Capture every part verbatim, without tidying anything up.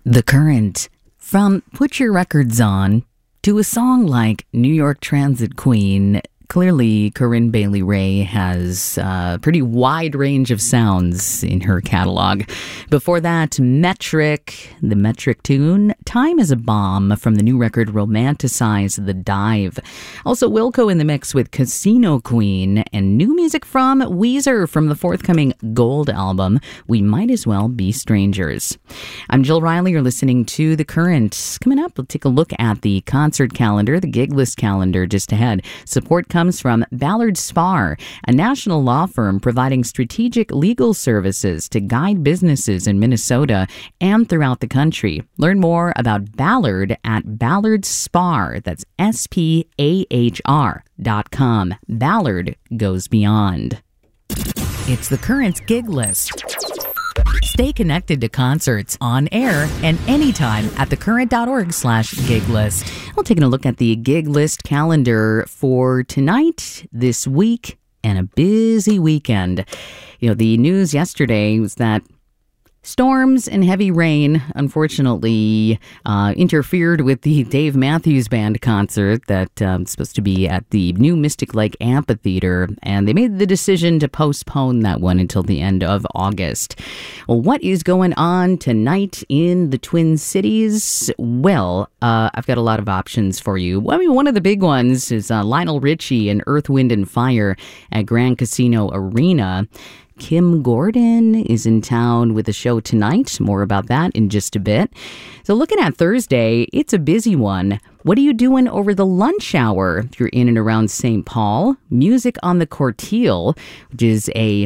The Current. From Put Your Records On to a song like New York Transit Queen, clearly Corinne Bailey Rae has a pretty wide range of sounds in her catalog. Before that, Metric, the Metric tune, Time is a Bomb from the new record Romanticize the Dive. Also Wilco in the mix with Casino Queen, and new music from Weezer from the forthcoming Gold album, We Might As Well Be Strangers. I'm Jill Riley. You're listening to The Current. Coming up, we'll take a look at the concert calendar, the gig list calendar just ahead. Support comes from Ballard Spahr, a national law firm providing strategic legal services to guide businesses in Minnesota and throughout the country. Learn more about Ballard at Ballard Spahr. That's S P A H R dot com. Ballard goes beyond. It's The Current's gig list. Stay connected to concerts on air and anytime at thecurrent.org slash gig list. We're taking a look at the gig list calendar for tonight, this week, and a busy weekend. You know, the news yesterday was that storms and heavy rain, unfortunately, uh, interfered with the Dave Matthews Band concert that um, was supposed to be at the new Mystic Lake Amphitheater, and they made the decision to postpone that one until the end of August. Well, what is going on tonight in the Twin Cities? Well, uh, I've got a lot of options for you. I mean, one of the big ones is uh, Lionel Richie and Earth, Wind and Fire at Grand Casino Arena. Kim Gordon is in town with a show tonight. More about that in just a bit. So looking at Thursday, it's a busy one. What are you doing over the lunch hour if you're in and around Saint Paul? Music on the Corteil, which is a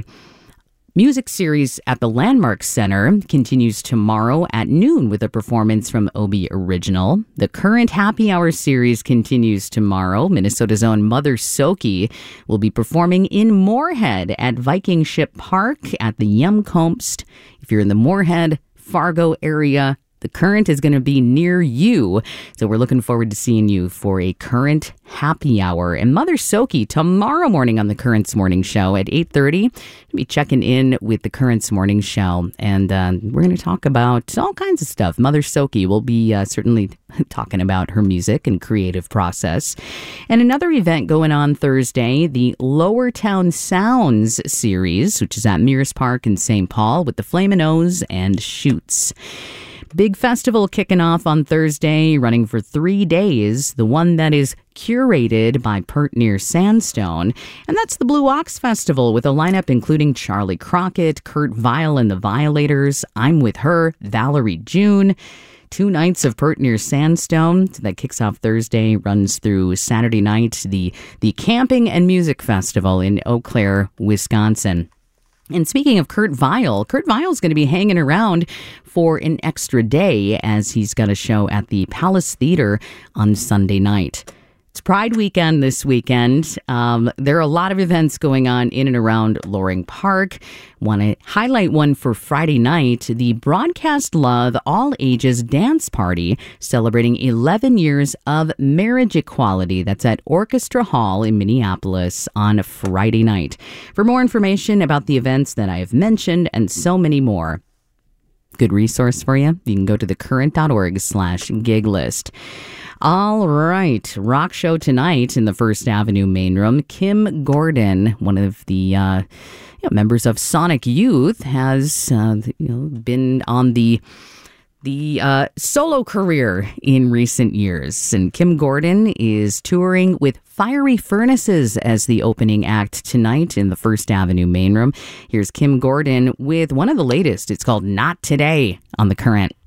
music series at the Landmark Center, continues tomorrow at noon with a performance from Obi Original. The Current Happy Hour series continues tomorrow. Minnesota's own Mother Soki will be performing in Moorhead at Viking Ship Park at the Yumkomst. If you're in the Moorhead, Fargo area, The Current is going to be near you. So we're looking forward to seeing you for a Current Happy Hour. And Mother Soki tomorrow morning on the Current's Morning Show at eight thirty. We'll be checking in with the Current's Morning Show. And uh, we're going to talk about all kinds of stuff. Mother Soki will be uh, certainly talking about her music and creative process. And another event going on Thursday, the Lower Town Sounds series, which is at Mears Park in Saint Paul with the Flamin' O's and Shoots. Big festival kicking off on Thursday, running for three days. The one that is curated by Pert Near Sandstone. And that's the Blue Ox Festival with a lineup including Charlie Crockett, Kurt Vile and the Violators, I'm With Her, Valerie June. Two nights of Pert Near Sandstone. That kicks off Thursday, runs through Saturday night. The, the Camping and Music Festival in Eau Claire, Wisconsin. And speaking of Kurt Vile, Kurt Vile's going to be hanging around for an extra day as he's got a show at the Palace Theater on Sunday night. It's Pride weekend this weekend. Um, there are a lot of events going on in and around Loring Park. Want to highlight one for Friday night, the Broadcast Love All Ages Dance Party, celebrating eleven years of marriage equality. That's at Orchestra Hall in Minneapolis on Friday night. For more information about the events that I have mentioned and so many more, good resource for you. You can go to thecurrent.org slash gig list. All right, rock show tonight in the First Avenue main room. Kim Gordon, one of the uh, you know, members of Sonic Youth, has uh, you know, been on the the uh, solo career in recent years. And Kim Gordon is touring with Fiery Furnaces as the opening act tonight in the First Avenue main room. Here's Kim Gordon with one of the latest. It's called Not Today on The Current.